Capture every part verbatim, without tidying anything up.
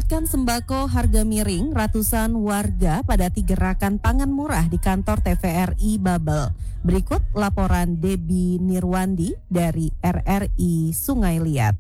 Mendapatkan sembako harga miring, ratusan warga pada gerakan pangan murah di kantor T V R I Babel. Berikut laporan Debbie Nirwandi dari R R I Sungai Liat.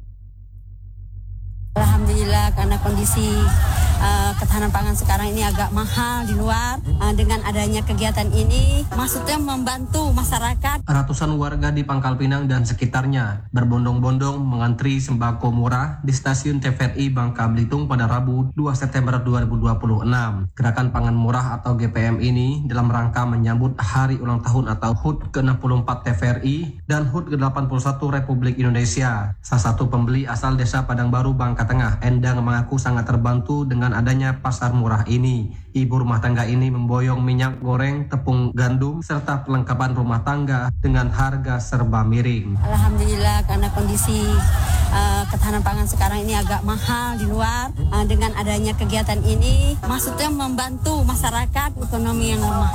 Alhamdulillah, karena kondisi uh, ketahanan pangan sekarang ini agak mahal di luar, uh, dengan adanya kegiatan ini maksudnya membantu masyarakat. Ratusan warga di Pangkal Pinang dan sekitarnya berbondong-bondong mengantri sembako murah di stasiun T V R I Bangka Belitung pada Rabu dua September dua ribu dua puluh enam. Gerakan pangan murah atau G P M ini dalam rangka menyambut hari ulang tahun atau H U T ke enam puluh empat T V R I dan H U T ke delapan puluh satu Republik Indonesia. Salah satu pembeli asal desa Padang Baru, Bangka Tengah, Endang, mengaku sangat terbantu dengan adanya pasar murah ini. Ibu rumah tangga ini memboyong minyak goreng, tepung gandum, serta perlengkapan rumah tangga dengan harga serba miring. Alhamdulillah, karena kondisi uh, ketahanan pangan sekarang ini agak mahal di luar, uh, dengan adanya kegiatan ini maksudnya membantu masyarakat ekonomi yang lemah.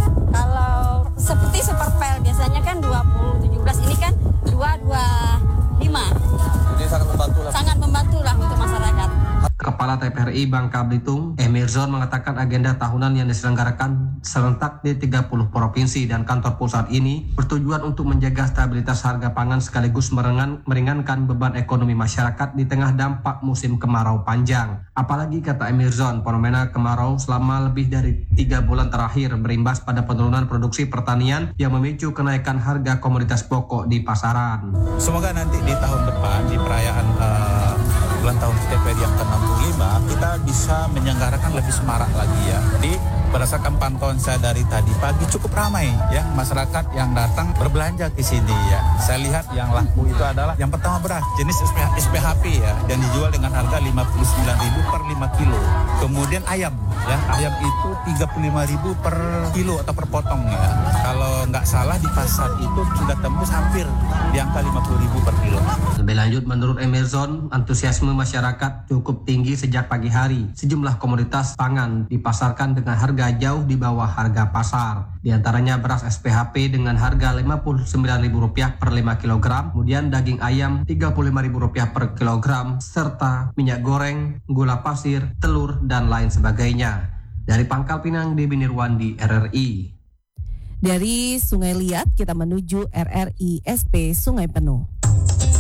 Kalau seperti Superpel biasanya kan dua puluh tujuh belas, ini kan dua dua lima. Jadi sangat membantu lah. Sangat membantu lah untuk masyarakat. Kepala T V R I Bangka Belitung, Emirzon, mengatakan agenda tahunan yang diselenggarakan serentak di tiga puluh provinsi dan kantor pusat ini bertujuan untuk menjaga stabilitas harga pangan sekaligus meringan, meringankan beban ekonomi masyarakat di tengah dampak musim kemarau panjang. Apalagi kata Emirzon, fenomena kemarau selama lebih dari tiga bulan terakhir berimbas pada penurunan produksi pertanian yang memicu kenaikan harga komoditas pokok di pasaran. Semoga nanti di tahun depan di perayaan uh, ulang tahun T V R I yang ke enam puluh lima kita bisa menyelenggarakan lebih semarak lagi ya. Di berdasarkan pantauan saya dari tadi pagi cukup ramai ya masyarakat yang datang berbelanja ke sini ya. Saya lihat yang laku itu adalah yang pertama beras jenis S P H P ya dan dijual dengan harga lima puluh sembilan ribu per lima kilo. Kemudian ayam ya, ayam itu tiga puluh lima ribu per kilo atau per potong ya. Kalau nggak salah di pasar itu sudah tembus hampir di angka lima puluh ribu per kilo. Lebih lanjut, menurut Emirzon, antusiasme masyarakat cukup tinggi sejak pagi hari. Sejumlah komoditas pangan dipasarkan dengan harga jauh di bawah harga pasar. Di antaranya beras S P H P dengan harga lima puluh sembilan ribu rupiah per lima kilogram, kemudian daging ayam tiga puluh lima ribu rupiah per kilogram, serta minyak goreng, gula pasir, telur, dan lain sebagainya. Dari Pangkal Pinang, Debbie Nirwandi, R R I. Dari Sungai Liat kita menuju R R I S P Sungai Penuh.